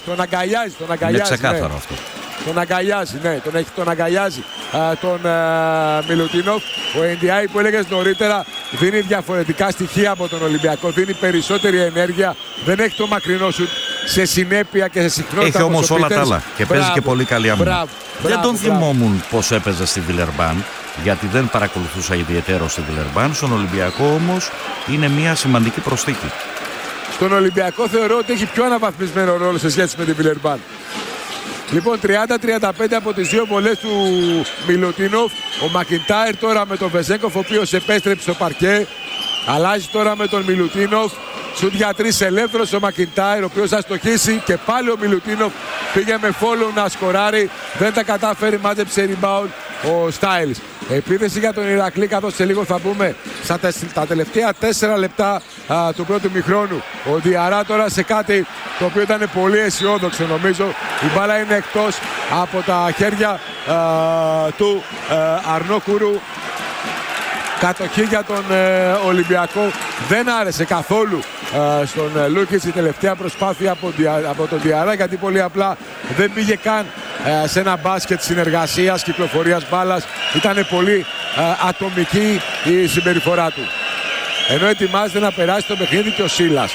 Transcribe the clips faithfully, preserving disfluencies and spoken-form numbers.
τον αγκαλιάζει, τον αγκαλιάζει. Είναι ξεκάθαρο ναι. αυτό. Τον αγκαλιάζει, ναι, τον, έχει, τον αγκαλιάζει α, τον α, Μιλουτίνοφ. Ο Ενδιάη που έλεγες νωρίτερα δίνει διαφορετικά στοιχεία από τον Ολυμπιακό, δίνει περισσότερη ενέργεια, δεν έχει το μακρινό σου σε συνέπεια και σε συχνότητα. Έχει όμως όλα τα άλλα και μπράβο, παίζει και πολύ καλή άμυνα. Μπράβο, δεν μπράβο, τον θυμόμουν πως έπαιζε στη Βιλερμπάν, γιατί δεν παρακολουθούσα ιδιαίτερο στη Βιλερμπάν. Στον Ολυμπιακό όμως είναι μια σημαντική προσθήκη. Στον Ολυμπιακό θεωρώ ότι έχει πιο αναβαθμισμένο ρόλο σε σχέση με την Βιλερμπάν. Λοιπόν, τριάντα τριάντα πέντε από τις δύο βολές του Μιλουτίνοφ. Ο Μακιντάιρ τώρα με τον Βεζέγκοφ, ο οποίος επέστρεψε στο παρκέ. Αλλάζει τώρα με τον Μιλουτίνοφ. Σουτ για τρεις ελεύθερος ο Μακιντάιρ, ο οποίος θα στοχίσει και πάλι ο Μιλουτίνοφ πήγε με follow να σκοράρει. Δεν τα κατάφερε, μάζεψε rebound ο Στάιλς. Επίθεση για τον Ηρακλή, καθώς σε λίγο θα μπούμε στα τα τελευταία τέσσερα λεπτά α, του πρώτου μηχρόνου. Ο Διαρά τώρα σε κάτι το οποίο ήταν πολύ αισιόδοξο νομίζω. Η μπάλα είναι εκτός από τα χέρια α, του α, Αρνόκουρου. Κατοχή για τον ε, Ολυμπιακό. Δεν άρεσε καθόλου ε, στον ε, Λούκιτς η τελευταία προσπάθεια από, από τον Διαρά, γιατί πολύ απλά δεν πήγε καν ε, σε ένα μπάσκετ συνεργασίας, κυκλοφορίας μπάλας. Ήταν πολύ ε, ατομική η συμπεριφορά του. Ενώ ετοιμάζεται να περάσει το παιχνίδι και ο Σίλας.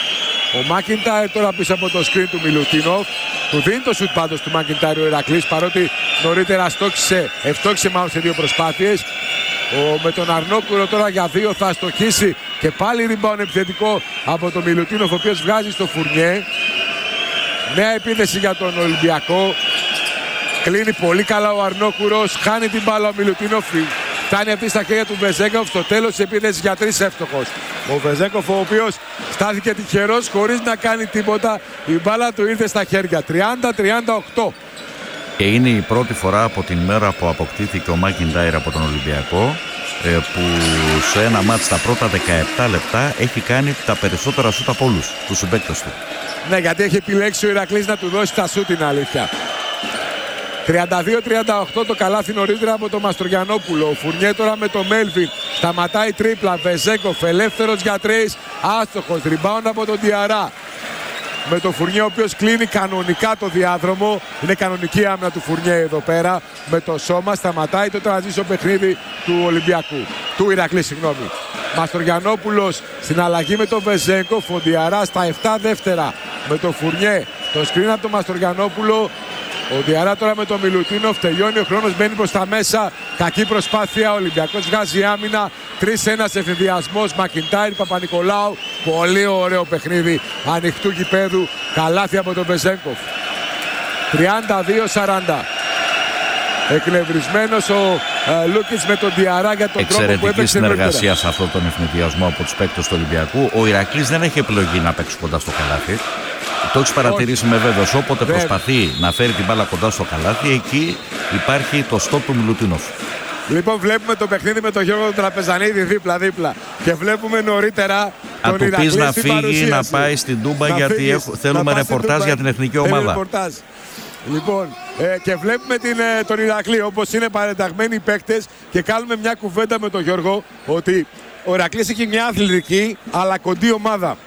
Ο Μάκιντάιρ τώρα πίσω από το screen του Μιλουτίνοφ. Του δίνει το σουτ πάντως του Μάκιντάιρ ο Ηρακλής, παρότι νωρίτερα στόχισε, ευστόχισε μάλλον σε δύο προσπάθειες. Ο, με τον Αρνόκουρο τώρα για δύο θα στοχίσει και πάλι rebound επιθετικό από τον Μιλουτίνοφ, ο οποίος βγάζει στο Φουρνιέ. Νέα επίθεση για τον Ολυμπιακό. Κλείνει πολύ καλά ο Αρνόκουρος, χάνει την μπάλα ο Μιλουτίνοφ. Φτάνει αυτή στα χέρια του Βεζέγκοφ, στο τέλος της επίθεσης για τρεις εύστοχος. Ο Βεζέγκοφ, ο οποίος στάθηκε τυχερός χωρίς να κάνει τίποτα. Η μπάλα του ήρθε στα χέρια. τριάντα τριάντα οκτώ. Και είναι η πρώτη φορά από την μέρα που αποκτήθηκε ο Μάκιντάιρ από τον Ολυμπιακό που σε ένα μάτς τα πρώτα δεκαεπτά λεπτά έχει κάνει τα περισσότερα σούτ από όλους τους συμπαίκτες του. Ναι, γιατί έχει επιλέξει ο Ηρακλής να του δώσει τα σούτ, είναι αλήθεια. τριάντα δύο τριάντα οκτώ το καλάθι νωρίτερα από τον Μαστρογιανόπουλο. Ο Φουρνιέ τώρα με τον Μέλβιν. Σταματάει τρίπλα. Βεζέγκοφ ελεύθερος για τρεις. Άστοχος. Rebound από τον Διαρά. Με τον Φουρνιέ ο οποίος κλείνει κανονικά το διάδρομο. Είναι κανονική άμυνα του Φουρνιέ εδώ πέρα. Με το σώμα σταματάει το τραζίσιο παιχνίδι του Ολυμπιακού. Του Ηρακλή, συγγνώμη. Μαστρογιανόπουλος στην αλλαγή με τον Βεζέγκοφ. Ο Διαρά στα επτά δεύτερα με τον Φουρνιέ. Το screen από τον Μαστρογιανόπουλο. Ο Διαρά τώρα με τον Μιλουτίνοφ. Τελειώνει ο χρόνος, μπαίνει προς τα μέσα. Κακή προσπάθεια. Ο Ολυμπιακός βγάζει άμυνα. τρία ένα εφηδιασμός. Μακιντάιρ, Παπα-Νικολάου. Πολύ ωραίο παιχνίδι ανοιχτού γηπέδου. Καλάθι από τον Βεζέγκοφ. τριάντα δύο σαράντα. Εκνευρισμένος ο ε, Λούκιτς με τον Διαρά για τον τρόπο που έπαιξε. Εξαιρετική συνεργασία σε αυτόν τον ευνηδιασμό από τους παίκτες του Ολυμπιακού. Ο Ηρακλής δεν έχει επιλογή να παίξει κοντά στο καλάθι. Το έχει παρατηρήσει με βέβαιος. Όποτε Βέβαια. προσπαθεί να φέρει την μπάλα κοντά στο καλάθι, εκεί υπάρχει το στόπ του Μιλουτίνοφ. Λοιπόν, βλέπουμε το παιχνίδι με τον Γιώργο Τραπεζανίδη δίπλα-δίπλα. Και βλέπουμε νωρίτερα τον τον Ηρακλή. Αν του πεις να φύγει, παρουσίαση. να πάει στην Τούμπα, να γιατί φύγεις, έχω, θέλουμε ρεπορτάζ για την εθνική ομάδα. Ρεπορτάζ. Λοιπόν, ε, και βλέπουμε την, ε, τον Ηρακλή όπως είναι παρεταγμένοι οι παίκτες και κάνουμε μια κουβέντα με τον Γιώργο ότι ο Ηρακλής έχει μια αθλητική αλλά κοντή ομάδα.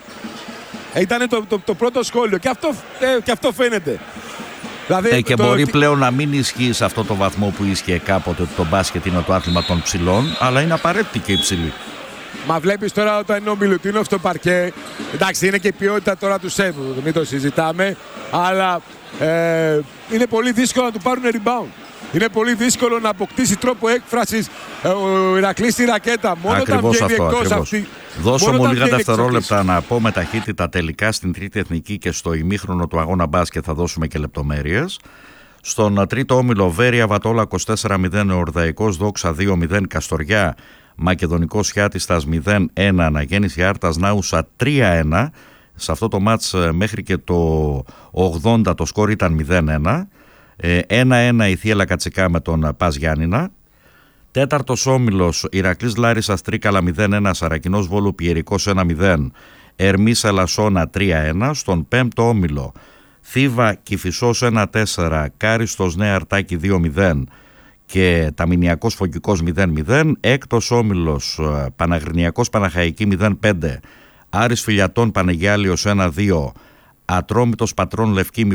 Ήταν το, το, το πρώτο σχόλιο και αυτό, ε, και αυτό φαίνεται. Δηλαδή, ε, και το, μπορεί το... πλέον να μην ισχύει σε αυτό το βαθμό που ίσχυε κάποτε ότι το μπάσκετ είναι το άθλημα των ψηλών, αλλά είναι απαραίτητη και η ψηλή. Μα βλέπεις τώρα όταν είναι ο Μιλουτίνοφ στο παρκέ, εντάξει είναι και η ποιότητα τώρα του σέβου, μην το συζητάμε, αλλά ε, είναι πολύ δύσκολο να του πάρουν rebound. Είναι πολύ δύσκολο να αποκτήσει τρόπο έκφρασης ε, ο Ηρακλής στη ρακέτα. Μόνο ακριβώς όταν βγαίνει αυτό, εκτός αυτή. Δώσω μου λίγα δευτερόλεπτα να πω με ταχύτητα τελικά στην τρίτη εθνική και στο ημίχρονο του αγώνα μπάσκετ θα δώσουμε και λεπτομέρειες. Στον τρίτο όμιλο Βέρεια Βατόλα είκοσι τέσσερα μηδέν, Ορδαϊκός Δόξα δύο μηδέν, Καστοριά Μακεδονικός Χιάτιστας μηδέν ένα, Αναγέννηση Άρτας Νάουσα τρία ένα. Σε αυτό το μάτς μέχρι και το ογδόντα το σκορ ήταν μηδέν ένα. ένα ένα η Θίελα Κατσικά με τον Πας Γιάννηνα. Τέταρτος όμιλος Ηρακλής Λάρισσας Τρίκαλα μηδέν ένα, Σαρακινός Βόλου Πιερικός ένα μηδέν, Ερμής Ελασσόνα τρία ένα. Στον πέμπτο όμιλο Θήβα Κηφισός ένα τέσσερα, Κάριστος Νέα Αρτάκη δύο μηδέν και Ταμηνιακός Φωκικός μηδέν μηδέν. Έκτος όμιλος Παναγρινιακός Παναχαϊκή μηδέν πέντε, Άρης Φιλιατών Πανεγιάλιος ένα δύο, Ατρόμητος Πατρών Λευκή